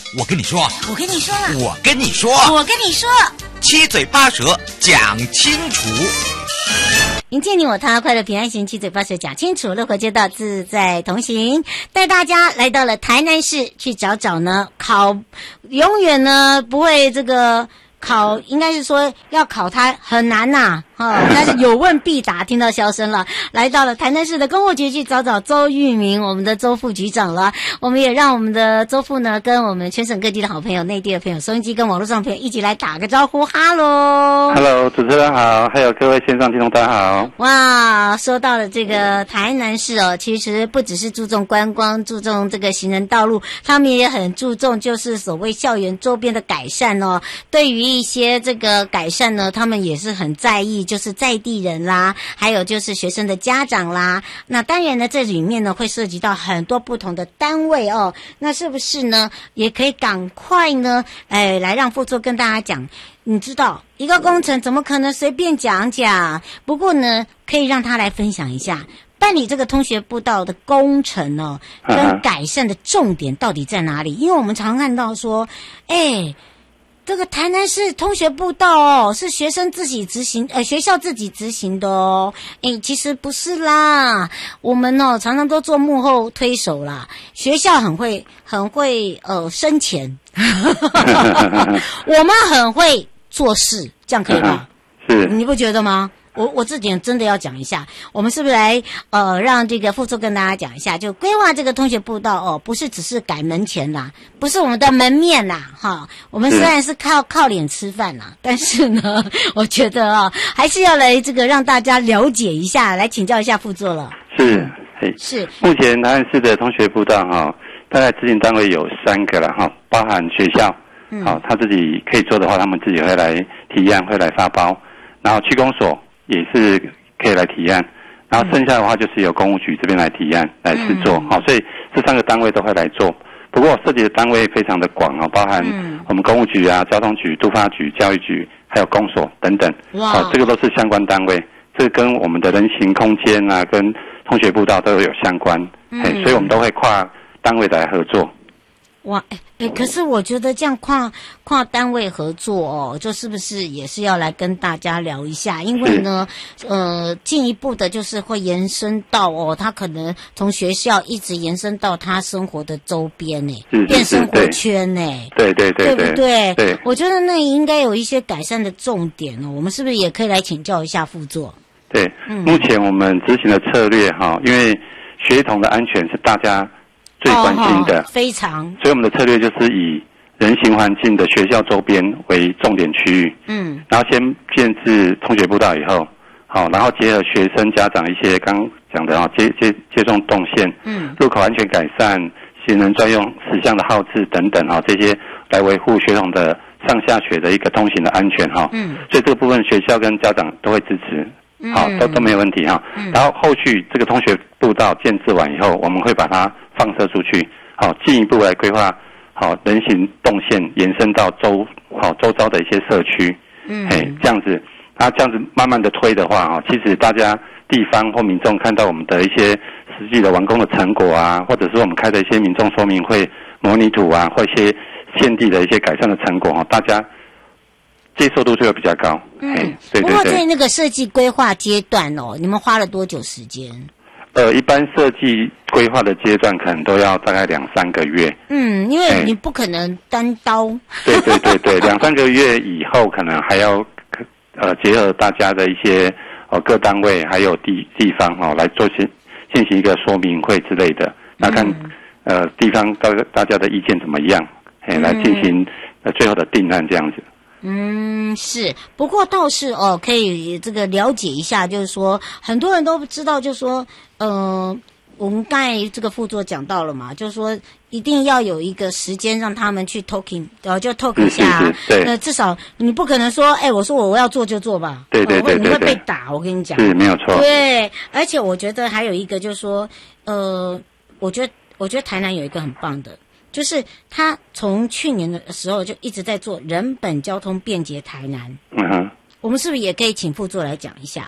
我跟你说， 我跟你说了， 我跟你说， 我跟你说， 七嘴八舌讲清楚。 迎接你我他，快乐平安行，七嘴八舌讲清楚，乐活街道自在同行，带大家来到了台南市去找找呢考，永远呢不会这个考，应该是说要考它很难呐，但是有问必答，听到笑声了，来到了台南市的公务局去找找周玉明，我们的周副局长了。我们也让我们的周副呢，跟我们全省各地的好朋友、内地的朋友、收音机跟网络上的朋友一起来打个招呼，哈喽 ，Hello， 主持人好，还有各位线上听众大家好。 哇，说到了这个台南市哦，其实不只是注重观光，注重这个行人道路，他们也很注重就是所谓校园周边的改善哦。对于一些这个改善呢，他们也是很在意，就是在地人啦，还有就是学生的家长啦。那当然呢，这里面呢会涉及到很多不同的单位哦。那是不是呢，也可以赶快呢，来让副座跟大家讲。你知道一个工程怎么可能随便讲讲？不过呢，可以让他来分享一下办理这个通学步道的工程哦，跟改善的重点到底在哪里？因为我们常看到说，这个台南市通学步道哦，是学生自己执行，学校自己执行的哦。其实不是啦，我们哦常常都做幕后推手啦。学校很会生钱，我们很会做事，这样可以吧？ 是， 你不觉得吗？我这点真的要讲一下，我们是不是来让这个副座跟大家讲一下，就规划这个通学步道哦，不是只是改门前啦，不是我们的门面啦，哈，我们虽然是靠脸吃饭啦，但是呢，我觉得还是要来这个让大家了解一下，来请教一下副座了。 是，目前台南市的通学步道大概执行单位有3个了包含学校，他自己可以做的话，他们自己会来提案，会来发包，然后区公所也是可以来提案，然后剩下的话就是由公务局这边来提案来施作，所以这3个单位都会来做。不过涉及的单位非常的广包含我们公务局啊、交通局、都发局、教育局，还有公所等等，这个都是相关单位，这个跟我们的人行空间啊、跟通学步道都有相关，所以我们都会跨单位来合作。 哇，可是我觉得这样跨单位合作就是不是也是要来跟大家聊一下？因为呢，进一步的就是会延伸到他可能从学校一直延伸到他生活的周边变生活圈对不对？ 对，我觉得那应该有一些改善的重点我们是不是也可以来请教一下副座？ 对，目前我们执行的策略因为学童的安全是大家最关心的， 非常， 所以我们的策略就是以人行环境的学校周边为重点区域，然后先建置通学步道以后，然后结合学生家长一些刚讲的接种动线，路口安全改善、行人专用驶向的号志等等这些来维护学童的上下学的一个通行的安全所以这个部分学校跟家长都会支持。都没有问题然后后续这个通学步道建置完以后，我们会把它放射出去，进一步来规划人行动线延伸到周遭的一些社区，这样子，这样子慢慢的推的话其实大家地方或民众看到我们的一些实际的完工的成果啊，或者是我们开的一些民众说明会、模拟图啊，或一些现地的一些改善的成果大家接受度就会比较高。对。 不过在那个设计规划阶段你们花了多久时间？ 一般设计规划的阶段可能都要大概2-3个月。因为你不可能单刀。 对，2-3个月以后可能还要结合大家的一些各单位还有地方来进行一个说明会之类的，那看地方大家的意见怎么样，来进行最后的定案这样子。 是，不过倒是可以这个了解一下，就是说很多人都知道，就是说我们刚才这个副座讲到了嘛，就是说一定要有一个时间让他们去 talking， 就 talk 一下，至少你不可能说，我说我要做就做吧， 对， 你会被打，我跟你讲， 是没有错， 对，而且我觉得还有一个就是说，我觉得台南有一个很棒的。就是他从去年的时候就一直在做人本交通便捷台南。我们是不是也可以请副座来讲一下？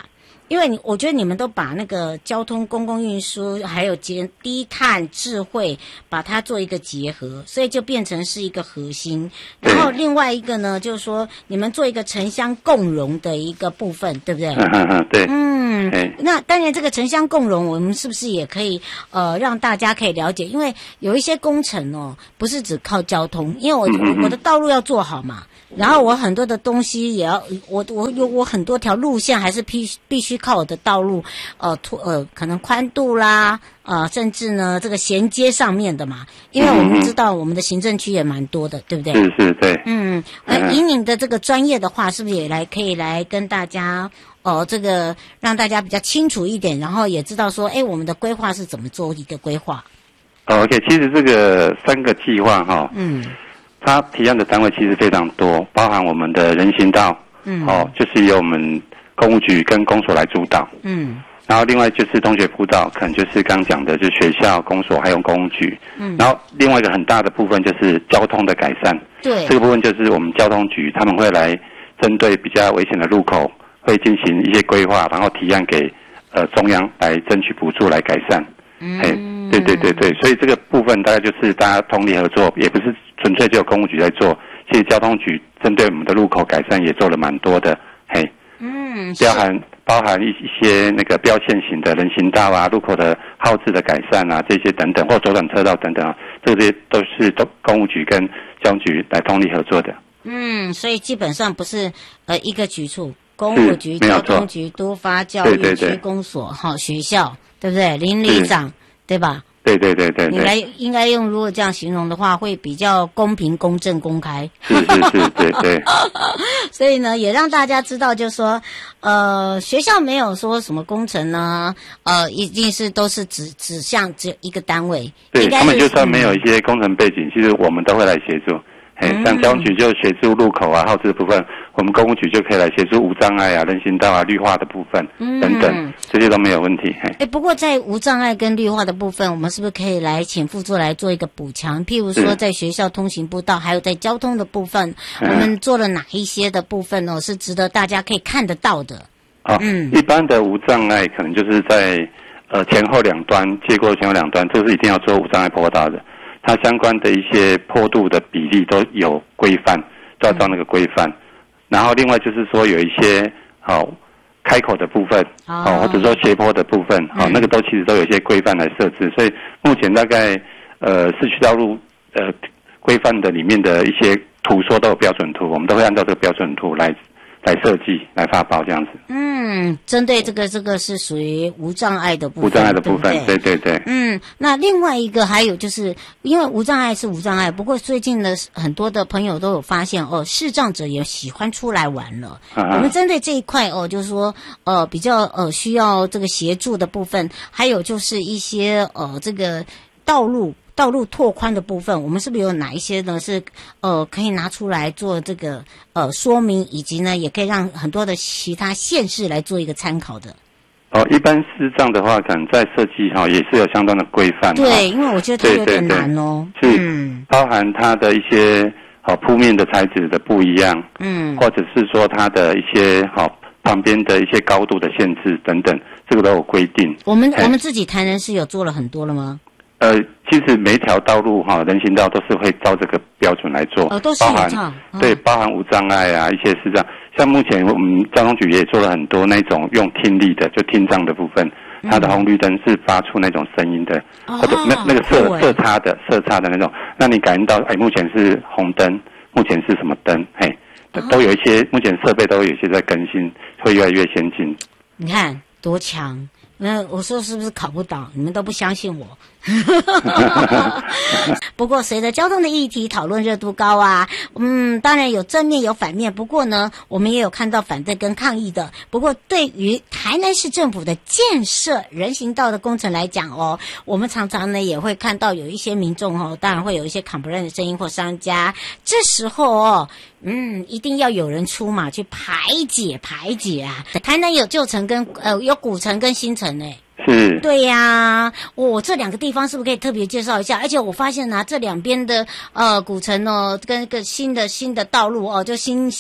因为我觉得你们都把那个交通、公共运输还有低碳、智慧，把它做一个结合，所以就变成是一个核心。然后另外一个呢，就是说你们做一个城乡共融的一个部分，对不对？ 对。 那当然，这个城乡共融，我们是不是也可以让大家可以了解？因为有一些工程哦，不是只靠交通，因为我的道路要做好嘛。然后我很多的东西也要，我很多条路线还是必须靠我的道路，可能宽度啦，甚至呢这个衔接上面的嘛，因为我们知道我们的行政区也蛮多的，对不对？ 是，对。 以你的这个专业的话，是不是也可以来跟大家这个让大家比较清楚一点，然后也知道说，我们的规划是怎么做一个规划 ？OK， 其实这个3个计划哈，它提案的单位其实非常多，包含我们的人行道，就是由我们公务局跟公所来主导，然后另外就是通学步道，可能就是刚讲的，就是学校、公所还有公务局，然后另外一个很大的部分就是交通的改善， 对， 这个部分就是我们交通局他们会来针对比较危险的路口，会进行一些规划，然后提案给中央来争取补助来改善，对，所以这个部分大概就是大家通力合作，也不是纯粹只有公务局在做，其实交通局针对我们的路口改善也做了蛮多的，包含一些那个标线型的人行道啊、路口的号志的改善啊，这些等等，或左转车道等等啊，这些都是公务局跟交通局来通力合作的。 所以基本上不是一个局处，公务局、交通局、都发、教育区、公所、学校，对不对？邻里长，对吧？ 对， 应该用如果这样形容的话，会比较公平、公正、公开。 是，对。 所以呢，也让大家知道，就是说，学校没有说什么工程呢，一定是都是只有一个单位。 对，他们就算没有一些工程背景，其实我们都会来协助。像交通局就协助路口啊、号志的部分，我们公务局就可以来协助无障碍啊、人行道啊、绿化的部分等等，这些都没有问题。 不过在无障碍跟绿化的部分，我们是不是可以来请副座来做一个补强？譬如说在学校通行步道，还有在交通的部分，我们做了哪一些的部分是值得大家可以看得到的？ 一般的无障碍可能就是在前后两端，接过前后两端，这是一定要做无障碍坡道的。它相关的一些坡度的比例都有规范，都要照那个规范。然后另外就是说有一些开口的部分，或者说斜坡的部分，那个都其实都有一些规范来设置。所以目前大概市区道路规范的里面的一些图说都有标准图，我们都会按照这个标准图来设计、来发包这样子。 针对这个是属于无障碍的部分。 无障碍的部分，对。 那另外一个还有就是，因为无障碍是无障碍，不过最近的很多的朋友都有发现视障者也喜欢出来玩了。我们针对这一块就是说比较需要这个协助的部分，还有就是一些这个道路拓宽的部分，我们是不是有哪一些呢是可以拿出来做这个说明，以及呢也可以让很多的其他县市来做一个参考的？ 一般视障的话，可能在设计也是有相当的规范。 对，因为我觉得它有点难是包含它的一些铺面的材质的不一样，或者是说它的一些旁边的一些高度的限制等等，这个都有规定。 我们自己台南市有做了很多了吗？ 其实每一条道路人行道都是会照这个标准来做， 都是有照， 对，包含无障碍啊，一些视障。像目前我们交通局也做了很多那种用听力的，就听障的部分，它的红绿灯是发出那种声音的，或者那个色差的那种，让你感应到目前是红灯，目前是什么灯，都有一些，目前设备都有一些在更新，会越来越先进。 你看多强！那我说是不是考不倒？你们都不相信我。不过随着交通的议题讨论热度高啊，当然有正面有反面，不过呢我们也有看到反对跟抗议的。不过对于台南市政府的建设人行道的工程来讲我们常常呢也会看到有一些民众当然会有一些 complain 的声音或商家，这时候一定要有人出马去排解啊。台南有旧城跟有古城跟新城是， 对呀，这两个地方是不是可以特别介绍一下？而且我发现这两边的古城跟个新的道路就新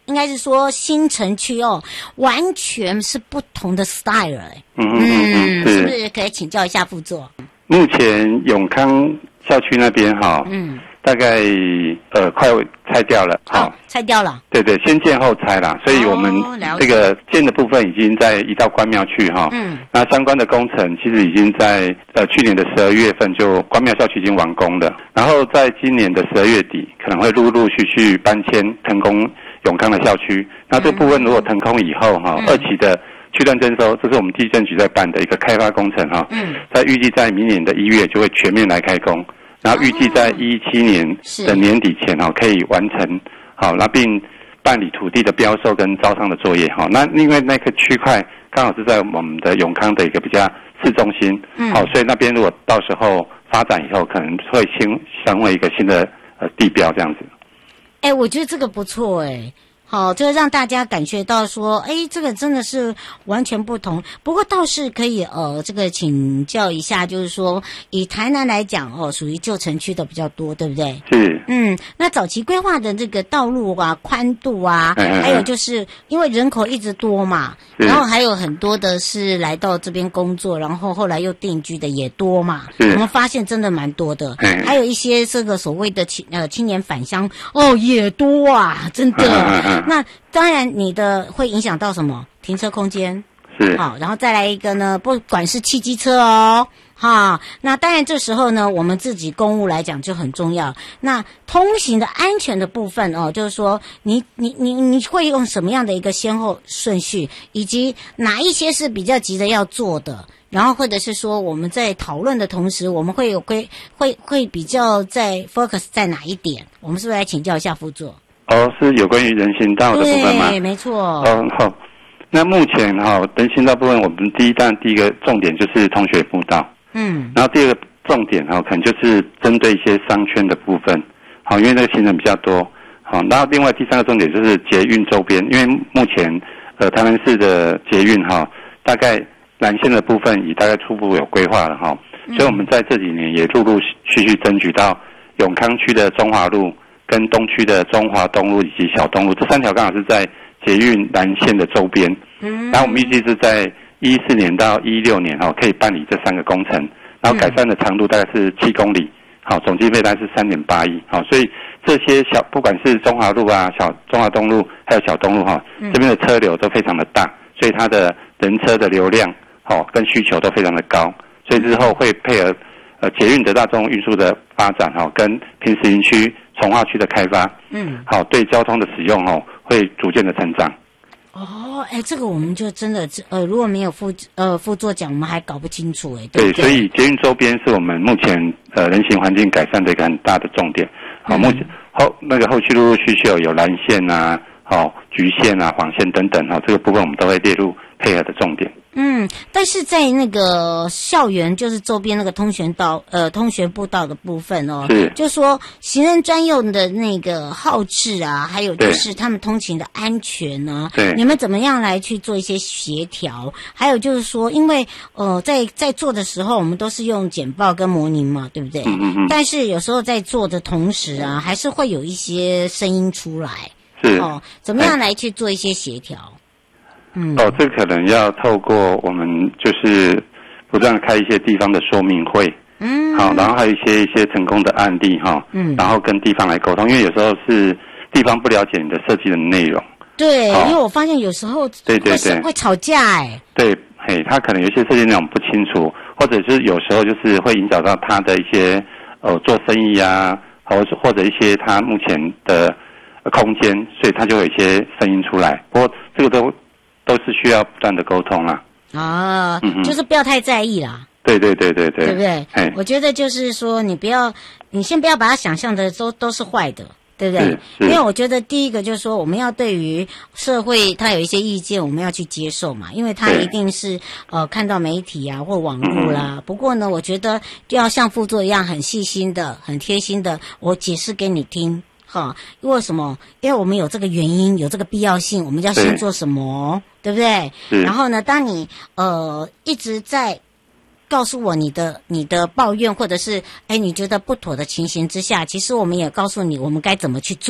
应该是说新城区哦，完全是不同的 style 是不是可以请教一下副座？ 目前永康校区那边大概快拆掉了， 拆掉了， 对对，先建后拆啦，所以我们这个建的部分已经在移到关庙去那相关的工程其实已经在去年的12月份就关庙校区已经完工了，然后在今年的12月底可能会陆陆续续搬迁腾空永康的校区。那这部分如果腾空以后2期的区段征收，这是我们地政局在办的一个开发工程在预计在明年的1月就会全面来开工。然后预计在2017年的年底前可以完成那并办理土地的标售跟招商的作业那因为那个区块刚好是在我们的永康的一个比较市中心所以那边如果到时候发展以后可能会成为一个新的地标这样子。 我觉得这个不错好，这个让大家感觉到说，这个真的是完全不同。不过倒是可以这个请教一下，就是说以台南来讲属于旧城区的比较多，对不对？ 是。 那早期规划的这个道路啊、宽度啊，还有就是因为人口一直多嘛，然后还有很多的是来到这边工作，然后后来又定居的也多嘛。我们发现真的蛮多的，还有一些这个所谓的青年返乡也多啊，真的。那当然，你的会影响到什么？停车空间是好，然后再来一个呢，不管是汽机车那当然这时候呢，我们自己公务来讲就很重要。那通行的安全的部分就是说，你会用什么样的一个先后顺序，以及哪一些是比较急的要做的？然后或者是说我们在讨论的同时，我们会会比较在 focus 在哪一点？我们是不是来请教一下副座？ 是有关于人行道的部分吗？ 对，没错。 好。那目前人行道部分，我们第一个重点就是同学步道。然后第二个重点可能就是针对一些商圈的部分。因为那个行人比较多。然后另外第三个重点就是捷运周边，因为目前台南市的捷运大概南线的部分已大概初步有规划了所以我们在这几年也陆陆续续争取到永康区的中华路跟东区的中华东路以及小东路，这3条刚好是在捷运南线的周边。然后我们预计是在2014年到2016年可以办理这3个工程，然后改善的长度大概是7公里，总经费大概是3.8亿。所以这些不管是中华路啊、中华东路还有小东路这边的车流都非常的大，所以它的人车的流量跟需求都非常的高，所以之后会配合捷运的大众运输的发展跟平石营区、重划区的开发，对交通的使用会逐渐的成长。 这个我们就真的如果没有副座讲，我们还搞不清楚对，所以捷运周边是我们目前人行环境改善的一个很大的重点。目前后续陆陆续续有蓝线啊、橘线啊、黄线等等这个部分我们都会列入配合的重点。 但是在那个校园，就是周边那个通学步道的部分就说行人专用的那个号志啊，还有就是他们通勤的安全呢，你们怎么样来去做一些协调？还有就是说，因为在做的时候，我们都是用简报跟模拟嘛，对不对？但是有时候在做的同时啊，还是会有一些声音出来，怎么样来去做一些协调？ 这可能要透过我们就是不断开一些地方的说明会，然后还有一些成功的案例然后跟地方来沟通，因为有时候是地方不了解你的设计的内容。 对，因为我发现有时候对会吵架对，他可能有些设计内容不清楚，或者是有时候就是会影响到他的一些做生意啊，或者一些他目前的空间，所以他就有一些声音出来。不过这个都是需要不断的沟通啦。 就是不要太在意啦。 对，对不对？我觉得就是说，你先不要把它想象的都是坏的，对不对？因为我觉得第一个就是说，我们要对于社会它有一些意见，我们要去接受嘛，因为它一定是看到媒体啊或网络啦。不过呢，我觉得就要像副座一样很细心的、很贴心的，我解释给你听。为什么？因为我们有这个原因，有这个必要性，我们要先做什么，对不对？然后呢，当你一直在告诉我你的抱怨，或者是你觉得不妥的情形之下，其实我们也告诉你我们该怎么去做，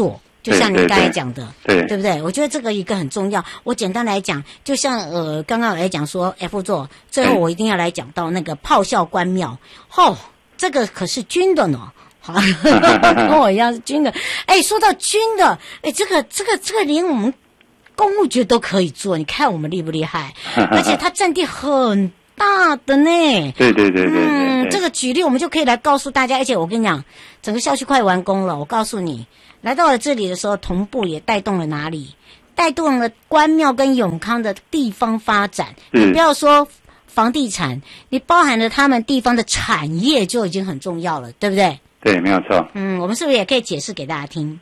就像你刚才讲的， 对不对？我觉得这个一个很重要。我简单来讲，就像刚刚来讲说 F 座，最后我一定要来讲到那个炮校关庙，这个可是军的呢。好，跟我一样是军的。说到军的，这个连我们公务局都可以做，你看我们厉不厉害？而且它占地很大的呢。 对。 这个举例我们就可以来告诉大家，而且我跟你讲，整个校区快完工了。我告诉你，来到了这里的时候，同步也带动了哪里？带动了关庙跟永康的地方发展。你不要说房地产，你包含了他们地方的产业就已经很重要了，对不对？ 对，没有错。 我们是不是也可以解释给大家听？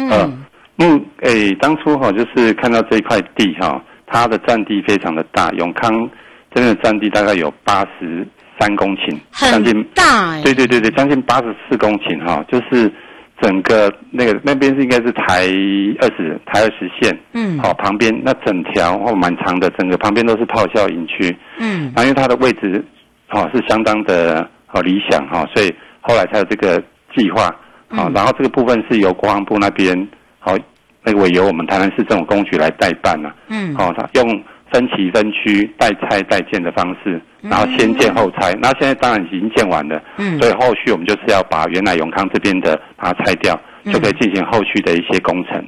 当初就是看到这一块地它的占地非常的大，永康这边的占地大概有83公顷， 很大对，将近84公顷就是整个那边是应该是台20线，旁边那整条蛮长的，整个旁边都是炮校营区，然后因为它的位置是相当的理想所以后来才有这个计划，然后这个部分是由国防部那边由我们台南市政府工局来代办他用分期分区代拆代建的方式，然后先建后拆，那现在当然已经建完了，所以后续我们就是要把原来永康这边的把它拆掉，就可以进行后续的一些工程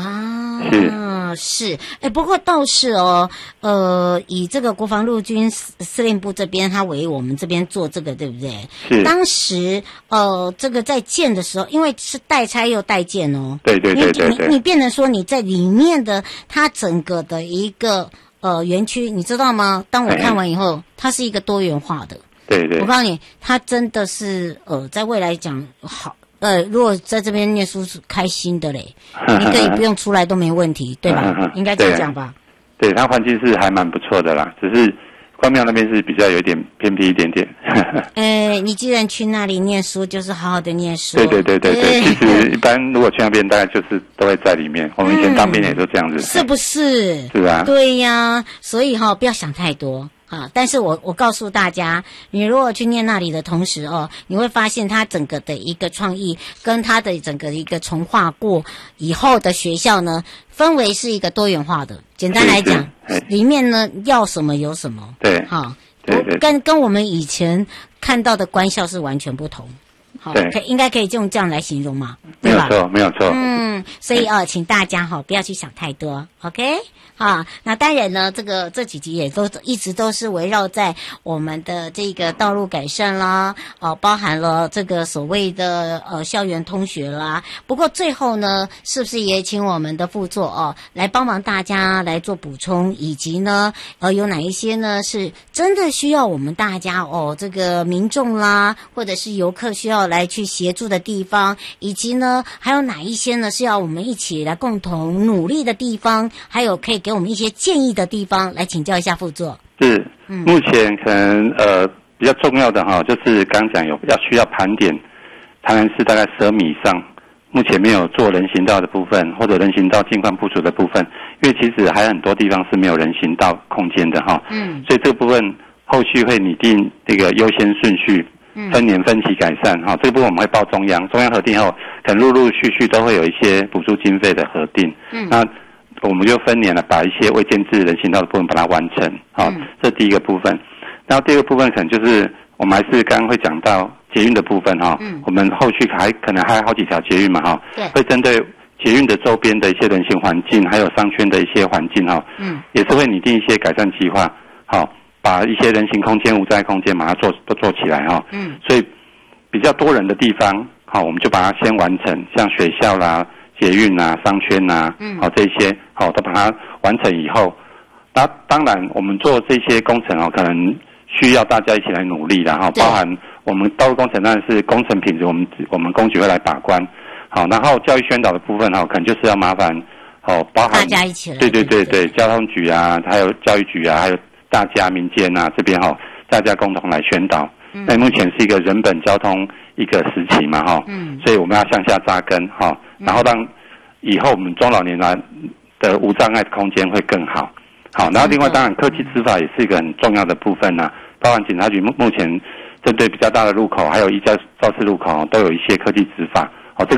是，不过倒是以这个国防陆军司令部这边，他为我们这边做这个，对不对？ 是。 当时这个在建的时候，因为是代拆又代建对。 你变成说你在里面的它整个的一个园区，你知道吗？当我看完以后，它是一个多元化的。 对。 我告诉你，它真的是在未来讲好。如果在这边念书是开心的嘞，你可以不用出来都没问题，对吧？应该这样讲吧？ 对，它环境是还蛮不错的啦，只是关庙那边是比较有点偏僻一点点。 你既然去那里念书，就是好好的念书。 对。其实一般如果去那边，大概就是都会在里面。我们以前当兵也都这样子， 是不是？ 是啊。 对呀，所以不要想太多。但是我告诉大家，你如果去念那里的同时你会发现它整个的一个创意跟它的整个一个重划过以后的学校呢，氛围是一个多元化的。简单来讲，里面呢要什么有什么。 对。 跟我们以前看到的官校是完全不同。应该可以用这样来形容嘛，对吧？ 没有错。 所以请大家不要去想太多 ，OK？那当然呢，这几集也都一直都是围绕在我们的这个道路改善啦，包含了这个所谓的校园通学啦。不过最后呢，是不是也请我们的副座来帮忙大家来做补充，以及呢有哪一些呢是真的需要我们大家这个民众啦，或者是游客需要来去协助的地方，以及呢还有哪一些呢是要我们一起来共同努力的地方，还有可以给我们一些建议的地方，来请教一下副座。 是，目前可能比较重要的就是刚讲需要盘点台南市大概12米以上，目前没有做人行道的部分，或者人行道近况不足的部分，因为其实还有很多地方是没有人行道空间的所以这个部分后续会拟定这个优先顺序。分年分期改善这个部分我们会报中央核定后，可能陆陆续续都会有一些补助经费的核定。那我们就分年了，把一些未建制人行道的部分把它完成。这第一个部分。然后第二个部分可能就是我们还是刚刚会讲到捷运的部分我们后续可能还有好几条捷运嘛会针对捷运的周边的一些人行环境，还有商圈的一些环境也是会拟定一些改善计划把一些人行空间、无障碍空间把它都做起来所以比较多人的地方我们就把它先完成，像学校啦、捷运啊、商圈啊这些都把它完成以后，那当然我们做这些工程可能需要大家一起来努力啦包含我们道路工程当然是工程品质，我们工局会来把关然后教育宣导的部分可能就是要麻烦包含大家一起来。 对，交通局啊，还有教育局啊，还有大家民间啊这边大家共同来宣导。那目前是一个人本交通一个时期嘛所以我们要向下扎根然后让以后我们中老年人的无障碍的空间会更好。然后另外当然科技执法也是一个很重要的部分包含警察局目前针对比较大的路口还有1+肇事路口都有一些科技执法这个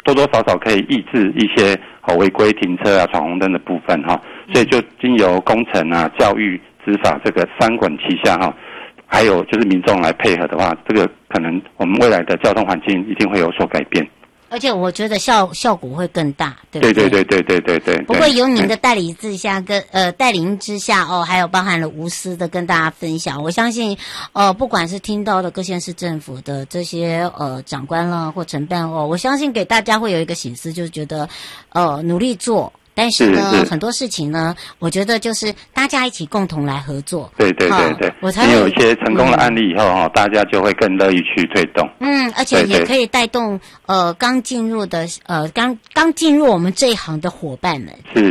多多少少可以抑制一些违规停车啊、闯红灯的部分哈。所以就经由工程啊、教育、执法这个三管齐下哈，还有就是民众来配合的话，这个可能我们未来的交通环境一定会有所改变。 而且我觉得效果会更大，对不对？ 对。 不过有您的带领之下，带领之下还有包含了无私的跟大家分享。我相信不管是听到的各县市政府的这些长官啦或承办我相信给大家会有一个省思，就是觉得努力做。但是呢，很多事情呢，我觉得就是大家一起共同来合作。对， 我才有一些成功的案例以后大家就会更乐意去推动。 而且也可以带动刚进入我们这一行的伙伴们。是。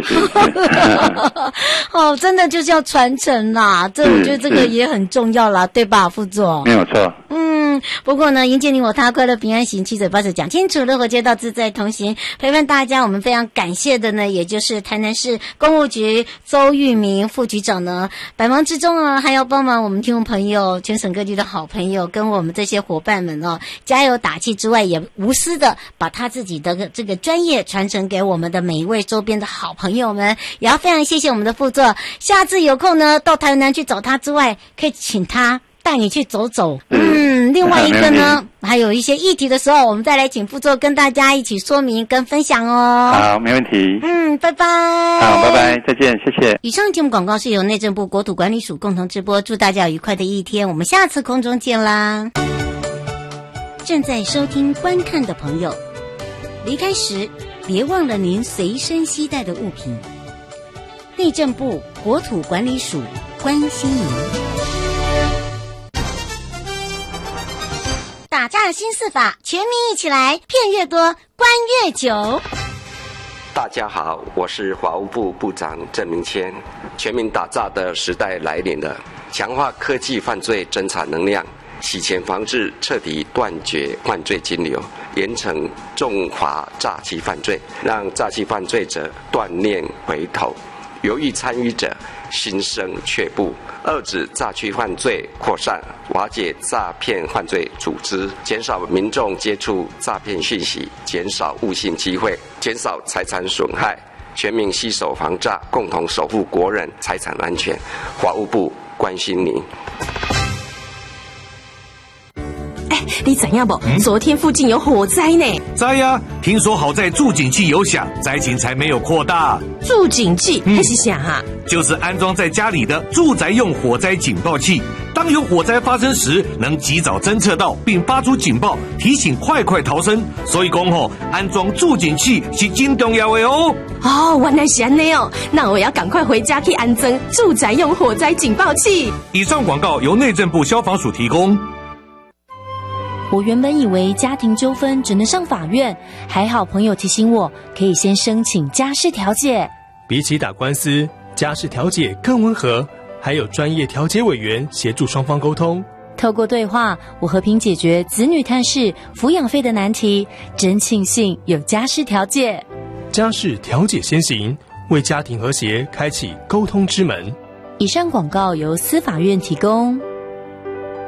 真的就是要传承啦，我觉得这个也很重要啦，对吧，副总？ 没有错。 不过呢，迎接你我他，快乐平安行，七嘴八舌讲清楚，乐活街道自在同行，陪伴大家。我们非常感谢的呢，也就是台南市公务局周玉明副局长呢，百忙之中还要帮忙我们听众朋友、全省各地的好朋友跟我们这些伙伴们加油打气之外，也无私的把他自己的这个专业传承给我们的每一位周边的好朋友们。也要非常谢谢我们的副座，下次有空呢到台南去找他之外，可以请他带你去走走。另外一个呢，还有一些议题的时候，我们再来请副座跟大家一起说明跟分享哦。 好，没问题。 拜拜。 好，拜拜，再见，谢谢。 以上节目广告是由内政部国土管理署共同直播，祝大家有愉快的一天，我们下次空中见啦。正在收听观看的朋友，离开时别忘了您随身携带的物品。内政部国土管理署关心您。打诈新4法，全民一起来，骗越多，关越久。 大家好，我是法务部部长郑明谦。全民打诈的时代来临了，强化科技犯罪侦查能量，洗钱防治，彻底断绝犯罪金流，严惩重罚诈欺犯罪，让诈欺犯罪者断念回头，犹豫参与者心生却步，遏止诈欺犯罪扩散，瓦解诈骗犯罪组织，减少民众接触诈骗讯息，减少误信机会，减少财产损害，全民携手防诈，共同守护国人财产安全。法务部关心您。 你知影不？昨天附近有火灾呢。 知呀，听说好在住警器有响，灾情才没有扩大。 住警器那是啥啊？ 就是安装在家里的住宅用火灾警报器，当有火灾发生时，能及早侦测到并发出警报，提醒快逃生。所以讲安装住警器是真重要的哦。 原来是这样哦，那我要赶快回家去安装住宅用火灾警报器。 以上广告由内政部消防署提供。 我原本以为家庭纠纷只能上法院，还好朋友提醒我，可以先申请家事调解。 比起打官司，家事调解更温和，还有专业调解委员协助双方沟通。 透过对话，我和平解决子女探视、抚养费的难题，真庆幸有家事调解。 家事调解先行，为家庭和谐开启沟通之门。 以上广告由司法院提供。